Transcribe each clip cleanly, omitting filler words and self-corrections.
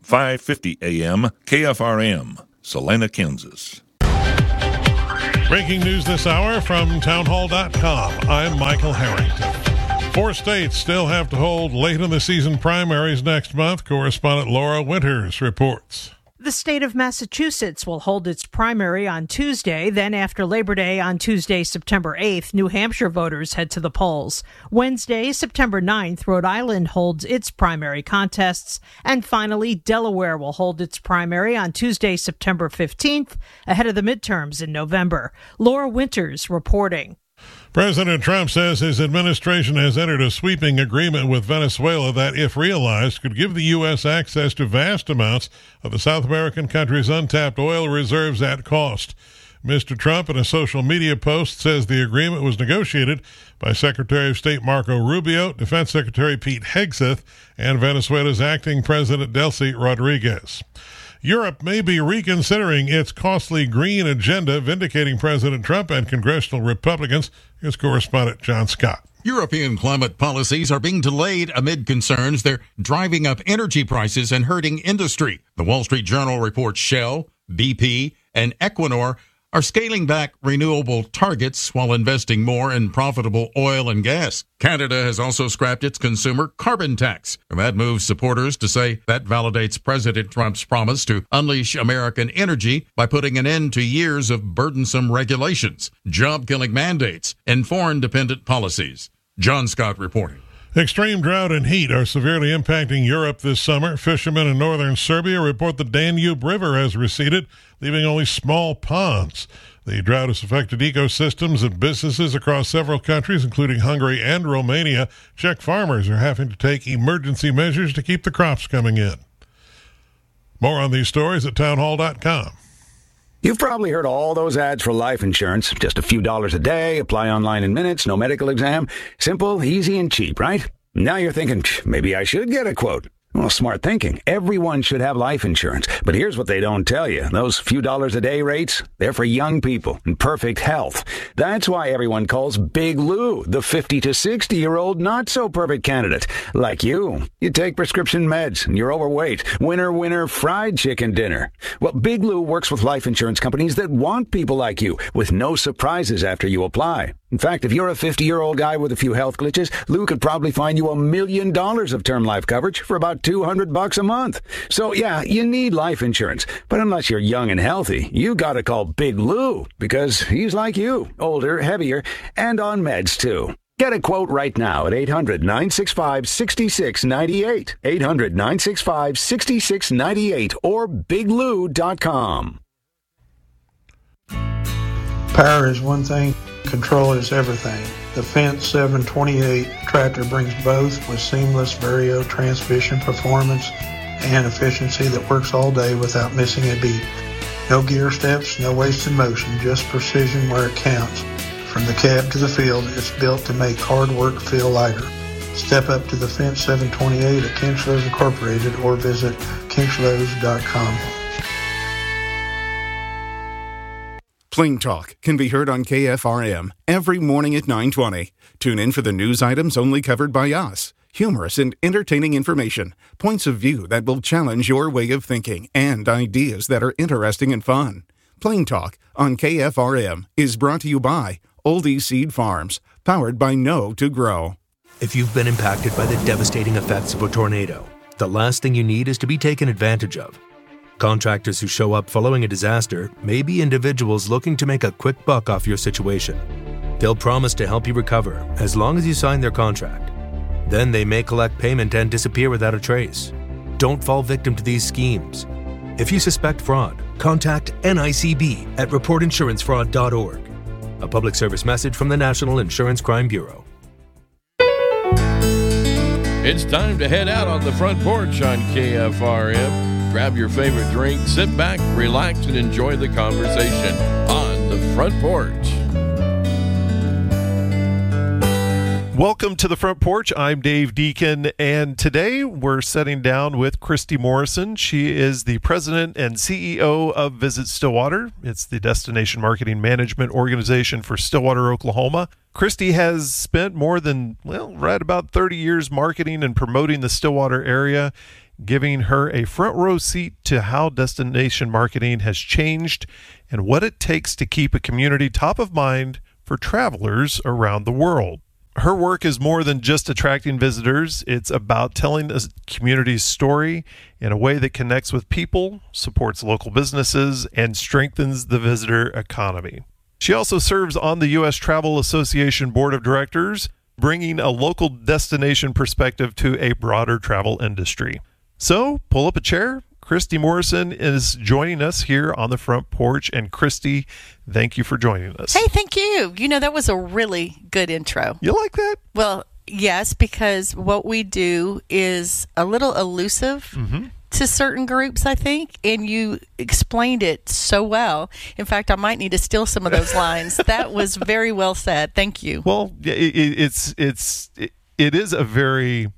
550 AM, KFRM, Salina, Kansas. Breaking news this hour from townhall.com. I'm Michael Harrington. 4 states still have to hold late in the season primaries next month. Correspondent Laura Winters reports. The state of Massachusetts will hold its primary on Tuesday. Then after Labor Day on Tuesday, September 8th, New Hampshire voters head to the polls. Wednesday, September 9th, Rhode Island holds its primary contests. And finally, Delaware will hold its primary on Tuesday, September 15th, ahead of the midterms in November. Laura Winters reporting. President Trump says his administration has entered a sweeping agreement with Venezuela that, if realized, could give the U.S. access to vast amounts of the South American country's untapped oil reserves at cost. Mr. Trump, in a social media post, says the agreement was negotiated by Secretary of State Marco Rubio, Defense Secretary Pete Hegseth, and Venezuela's acting President Delcy Rodriguez. Europe may be reconsidering its costly green agenda, vindicating President Trump and congressional Republicans. Here's correspondent John Scott. European climate policies are being delayed amid concerns they're driving up energy prices and hurting industry. The Wall Street Journal reports Shell, BP, and Equinor are scaling back renewable targets while investing more in profitable oil and gas. Canada has also scrapped its consumer carbon tax. And that moves supporters to say that validates President Trump's promise to unleash American energy by putting an end to years of burdensome regulations, job-killing mandates, and foreign-dependent policies. John Scott reporting. Extreme drought and heat are severely impacting Europe this summer. Fishermen in northern Serbia report the Danube River has receded, leaving only small ponds. The drought has affected ecosystems and businesses across several countries, including Hungary and Romania. Czech farmers are having to take emergency measures to keep the crops coming in. More on these stories at townhall.com. You've probably heard all those ads for life insurance. Just a few dollars a day, apply online in minutes, no medical exam. Simple, easy, and cheap, right? Now you're thinking, maybe I should get a quote. Well, smart thinking. Everyone should have life insurance. But here's what they don't tell you. Those few dollars a day rates, they're for young people in perfect health. That's why everyone calls Big Lou the 50 to 60-year-old not-so-perfect candidate. Like you. You take prescription meds and you're overweight. Winner, fried chicken dinner. Well, Big Lou works with life insurance companies that want people like you with no surprises after you apply. In fact, if you're a 50-year-old guy with a few health glitches, Lou could probably find you $1 million of term life coverage for about $200 a month. So, yeah, you need life insurance. But unless you're young and healthy, you gotta call Big Lou, because he's like you, older, heavier, and on meds, too. Get a quote right now at 800-965-6698, 800-965-6698, or biglou.com. Power is one thing, control is everything. The Fendt 728 tractor brings both with seamless Vario transmission performance and efficiency that works all day without missing a beat. No gear steps, no wasted motion, just precision where it counts. From the cab to the field, it's built to make hard work feel lighter. Step up to the Fendt 728 at Kinchlows Incorporated or visit kinchlows.com. Plain Talk can be heard on KFRM every morning at 9:20. Tune in for the news items only covered by us. Humorous and entertaining information, points of view that will challenge your way of thinking, and ideas that are interesting and fun. Plain Talk on KFRM is brought to you by Oldie Seed Farms, powered by Know to Grow. If you've been impacted by the devastating effects of a tornado, the last thing you need is to be taken advantage of. Contractors who show up following a disaster may be individuals looking to make a quick buck off your situation. They'll promise to help you recover as long as you sign their contract. Then they may collect payment and disappear without a trace. Don't fall victim to these schemes. If you suspect fraud, contact NICB at reportinsurancefraud.org. A public service message from the National Insurance Crime Bureau. It's time to head out on the front porch on KFRM. Grab your favorite drink, sit back, relax, and enjoy the conversation on the front porch. Welcome to the front porch. I'm Dave Deacon, and today we're sitting down with Christy Morrison. She is the president and CEO of Visit Stillwater. It's the destination marketing management organization for Stillwater, Oklahoma. Christy has spent more than, right about 30 years marketing and promoting the Stillwater area. giving her a front row seat to how destination marketing has changed and what it takes to keep a community top of mind for travelers around the world. Her work is more than just attracting visitors. It's about telling the community's story in a way that connects with people, supports local businesses, and strengthens the visitor economy. She also serves on the U.S. Travel Association Board of Directors, bringing a local destination perspective to a broader travel industry. So, pull up a chair. Christy Morrison is joining us here on the front porch. And Christy, thank you for joining us. Hey, thank you. That was a really good intro. You like that? Well, yes, because what we do is a little elusive to certain groups, I think, and you explained it so well. In fact, I might need to steal some of those lines. That was very well said. Thank you. Well, it is a very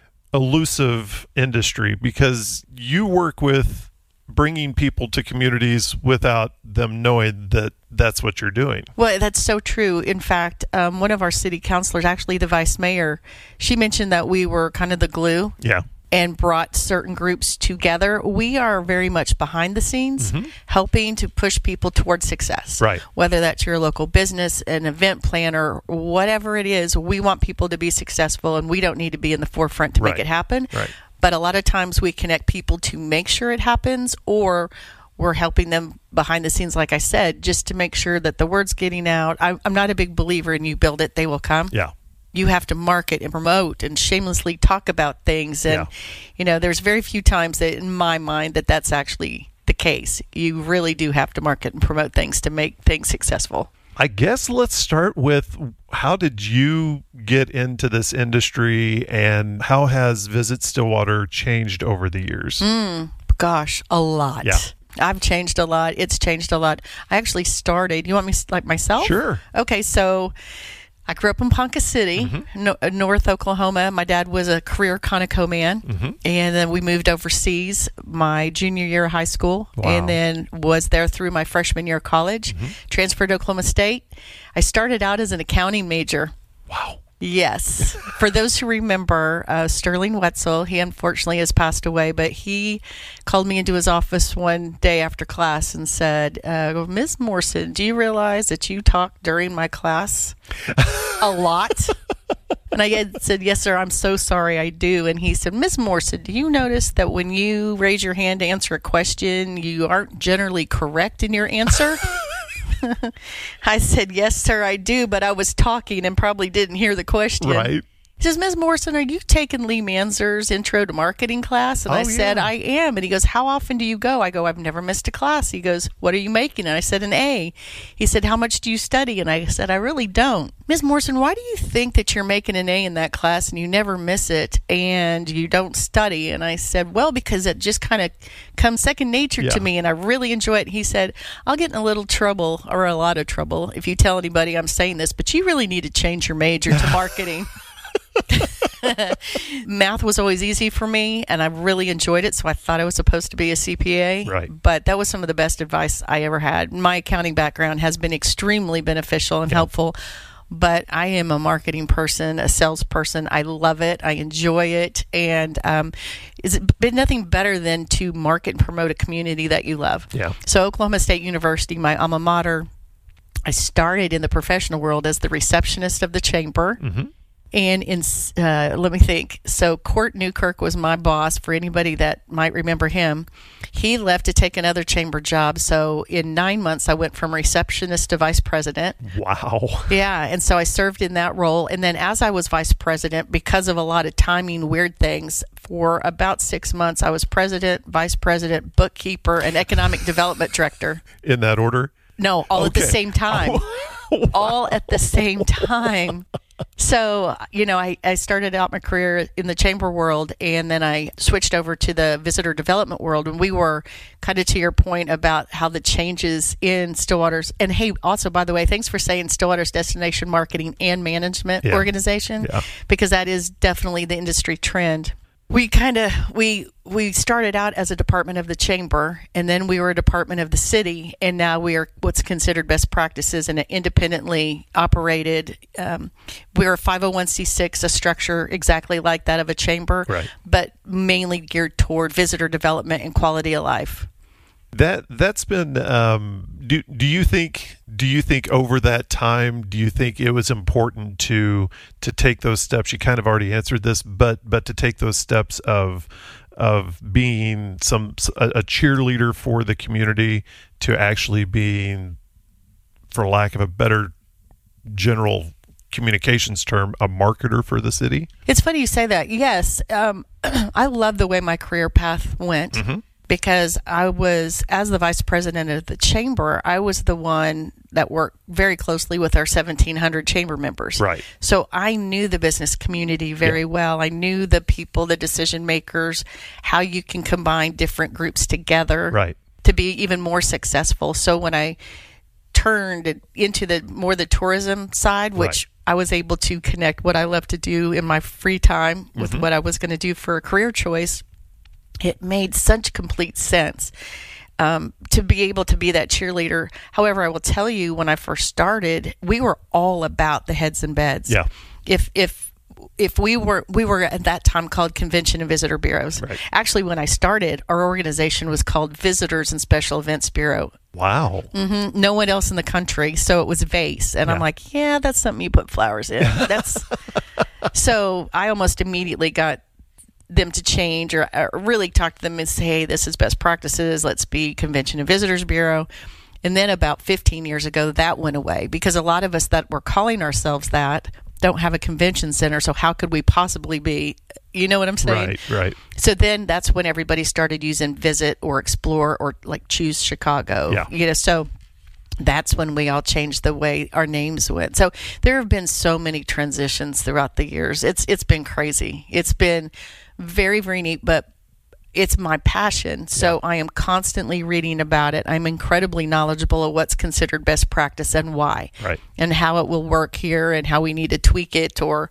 elusive industry because you work with bringing people to communities without them knowing that that's what you're doing. Well, that's so true. In fact, one of our city councilors, actually the vice mayor, she mentioned that we were kind of the glue. Yeah. And brought certain groups together. We are very much behind the scenes, helping to push people towards success. Right. Whether that's your local business, an event planner, whatever it is, we want people to be successful, and we don't need to be in the forefront to make it happen. Right. But a lot of times we connect people to make sure it happens, or we're helping them behind the scenes, like I said, just to make sure that the word's getting out. I'm not a big believer in you build it, they will come. Yeah. You have to market and promote and shamelessly talk about things. And, there's very few times that in my mind that's actually the case. You really do have to market and promote things to make things successful. I guess let's start with, how did you get into this industry and how has Visit Stillwater changed over the years? Gosh, a lot. Yeah. I've changed a lot. It's changed a lot. I actually started, you want me like myself? Sure. Okay, so I grew up in Ponca City, North Oklahoma. My dad was a career Conoco man, and then we moved overseas my junior year of high school, and then was there through my freshman year of college, transferred to Oklahoma State. I started out as an accounting major. Wow. Yes. For those who remember, Sterling Wetzel, he unfortunately has passed away, but he called me into his office one day after class and said, Ms. Morrison, do you realize that you talk during my class a lot? And I had said, yes, sir, I'm so sorry, I do. And he said, Ms. Morrison, do you notice that when you raise your hand to answer a question, you aren't generally correct in your answer? I said, yes, sir, I do, but I was talking and probably didn't hear the question. Right. He says, Ms. Morrison, are you taking Lee Manzer's Intro to Marketing class? And I said, I am. And he goes, how often do you go? I go, I've never missed a class. He goes, what are you making? And I said, an A. He said, how much do you study? And I said, I really don't. Ms. Morrison, why do you think that you're making an A in that class and you never miss it and you don't study? And I said, well, because it just kind of comes second nature to me and I really enjoy it. He said, I'll get in a little trouble or a lot of trouble if you tell anybody I'm saying this, but you really need to change your major to marketing. Math was always easy for me and I really enjoyed it, so I thought I was supposed to be a CPA. Right. But that was some of the best advice I ever had. My accounting background has been extremely beneficial and helpful, but I am a marketing person, a salesperson. I love it. I enjoy it. And it's been nothing better than to market and promote a community that you love. Yeah. So Oklahoma State University, my alma mater, I started in the professional world as the receptionist of the chamber. And let me think. So Court Newkirk was my boss. For anybody that might remember him, he left to take another chamber job. So in 9 months, I went from receptionist to vice president. Wow. Yeah, and so I served in that role. And then as I was vice president, because of a lot of timing, weird things, for about 6 months, I was president, vice president, bookkeeper, and economic development director. In that order? No, all at the same time. All at the same time. So, I started out my career in the chamber world, and then I switched over to the visitor development world. And we were kind of to your point about how the changes in Stillwater's, and hey, also, by the way, thanks for saying Stillwater's Destination Marketing and Management Organization, because that is definitely the industry trend. We we started out as a department of the chamber, and then we were a department of the city, and now we are what's considered best practices and independently operated. We're a 501c6, a structure exactly like that of a chamber, right, but mainly geared toward visitor development and quality of life. That's been. Do you think over that time, do you think it was important to take those steps? You kind of already answered this, but to take those steps of being a cheerleader for the community to actually being, for lack of a better general communications term, a marketer for the city? It's funny you say that. Yes, I love the way my career path went. Mm-hmm. Because I was, as the vice president of the chamber, I was the one that worked very closely with our 1,700 chamber members. Right. So I knew the business community very well. I knew the people, the decision makers, how you can combine different groups together to be even more successful. So when I turned into the tourism side, which I was able to connect what I love to do in my free time with what I was going to do for a career choice, it made such complete sense to be able to be that cheerleader. However, I will tell you, when I first started, we were all about the heads and beds. Yeah. If we were at that time called Convention and Visitor Bureaus. Right. Actually, when I started, our organization was called Visitors and Special Events Bureau. Wow. Mm-hmm. No one else in the country, so it was VASE. And I'm like, yeah, that's something you put flowers in. That's so I almost immediately got them to change, or really talk to them and say, hey, this is best practices. Let's be Convention and Visitors Bureau. And then about 15 years ago, that went away because a lot of us that were calling ourselves that don't have a convention center. So how could we possibly be? You know what I'm saying? Right. So then that's when everybody started using Visit or Explore or like Choose Chicago. Yeah. So that's when we all changed the way our names went. So there have been so many transitions throughout the years. It's been crazy. It's been very, very neat, but it's my passion. So I am constantly reading about it. I'm incredibly knowledgeable of what's considered best practice and why, and how it will work here and how we need to tweak it, or,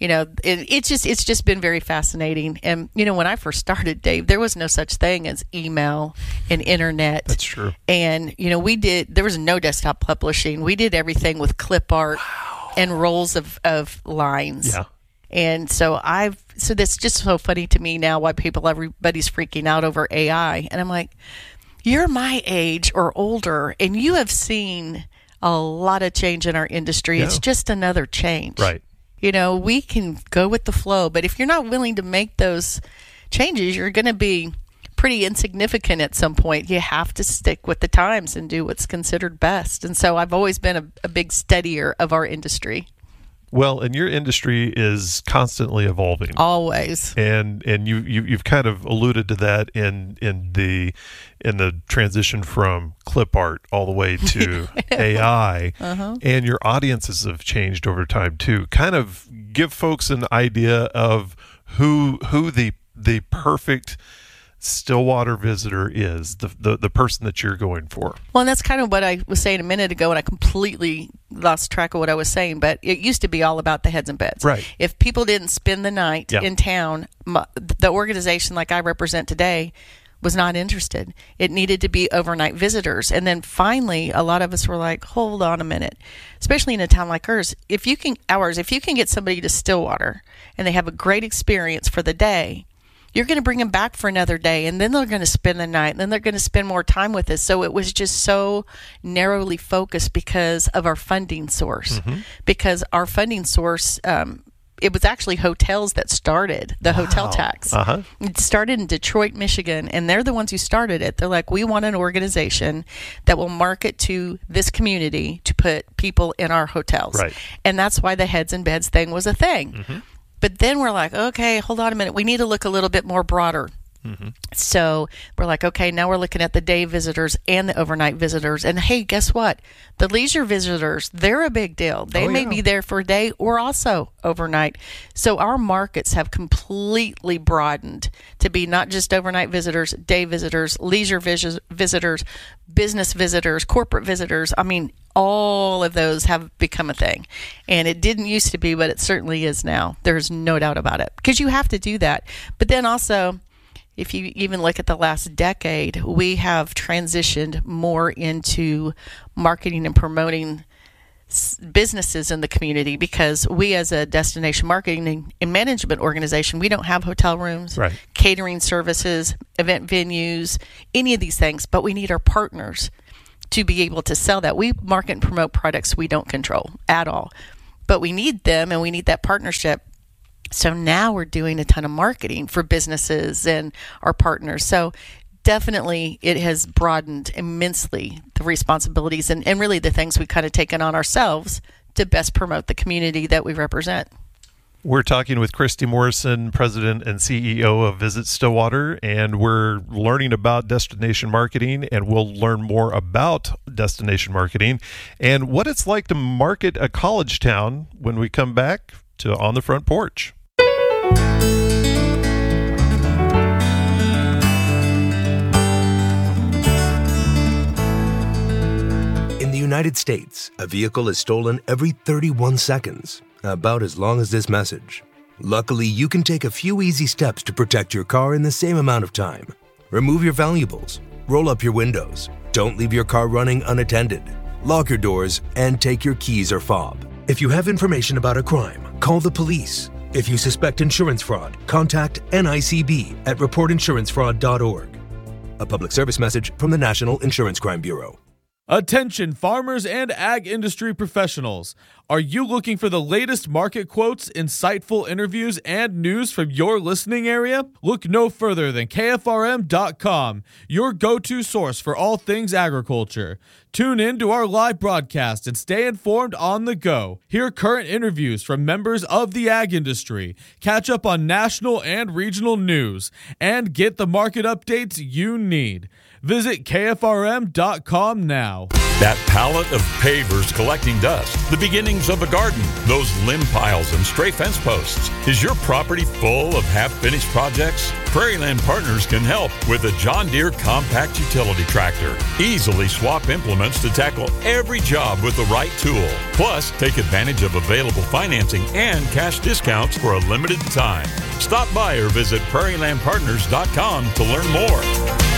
it's just been very fascinating. And, when I first started, Dave, there was no such thing as email and internet. That's true. And, there was no desktop publishing. We did everything with clip art and rolls of lines. Yeah. And so that's just so funny to me now why everybody's freaking out over AI. And I'm like, you're my age or older, and you have seen a lot of change in our industry. Yeah. It's just another change. Right. We can go with the flow, but if you're not willing to make those changes, you're going to be pretty insignificant at some point. You have to stick with the times and do what's considered best. And so I've always been a big studier of our industry. Well, and your industry is constantly evolving. Always. And you've kind of alluded to that in the transition from clip art all the way to AI. And your audiences have changed over time too. Kind of give folks an idea of who the perfect Stillwater visitor is, the person that you're going for. Well, and that's kind of what I was saying a minute ago, and I completely lost track of what I was saying, but it used to be all about the heads and beds. Right. If people didn't spend the night in town, the organization like I represent today was not interested. It needed to be overnight visitors. And then finally, a lot of us were like, hold on a minute, especially in a town like ours, if you can get somebody to Stillwater and they have a great experience for the day, you're going to bring them back for another day, and then they're going to spend the night, and then they're going to spend more time with us. So it was just so narrowly focused because of our funding source. Because our funding source, it was actually hotels that started the hotel tax. It started in Detroit, Michigan, and they're the ones who started it. They're like, we want an organization that will market to this community to put people in our hotels. Right. And that's why the heads and beds thing was a thing. But then we're like, okay, hold on a minute. We need to look a little bit more broader. So we're like, okay, now we're looking at the day visitors and the overnight visitors. And hey, guess what? The leisure visitors, they're a big deal. They may be there for a day or also overnight. So our markets have completely broadened to be not just overnight visitors, day visitors, leisure visitors, business visitors, corporate visitors. I mean, all of those have become a thing. And it didn't used to be, but it certainly is now. There's no doubt about it. Because you have to do that. But then also, if you even look at the last decade, we have transitioned more into marketing and promoting businesses in the community, because we as a destination marketing and management organization, we don't have hotel rooms, right, catering services, event venues, any of these things, but we need our partners to be able to sell that. We market and promote products we don't control at all, but we need them and we need that partnership. So now we're doing a ton of marketing for businesses and our partners. So definitely it has broadened immensely the responsibilities and really the things we've kind of taken on ourselves to best promote the community that we represent. We're talking with Christy Morrison, President and CEO of Visit Stillwater, and we're learning about destination marketing, and we'll learn more about destination marketing and what it's like to market a college town when we come back to On the Front Porch. In the United States, a vehicle is stolen every 31 seconds, about as long as this message. Luckily, you can take a few easy steps to protect your car in the same amount of time. Remove your valuables, roll up your windows, don't leave your car running unattended, lock your doors, and take your keys or fob. If you have information about a crime, call the police. If you suspect insurance fraud, contact NICB at reportinsurancefraud.org. A public service message from the National Insurance Crime Bureau. Attention farmers and ag industry professionals. Are you looking for the latest market quotes, insightful interviews, and news from your listening area? Look no further than KFRM.com, your go-to source for all things agriculture. Tune in to our live broadcast and stay informed on the go. Hear current interviews from members of the ag industry, catch up on national and regional news, and get the market updates you need. Visit KFRM.com now. That pallet of pavers collecting dust, the beginnings of a garden, those limb piles and stray fence posts. Is your property full of half-finished projects? Prairieland Partners can help with a John Deere compact utility tractor. Easily swap implements to tackle every job with the right tool. Plus, take advantage of available financing and cash discounts for a limited time. Stop by or visit prairielandpartners.com to learn more.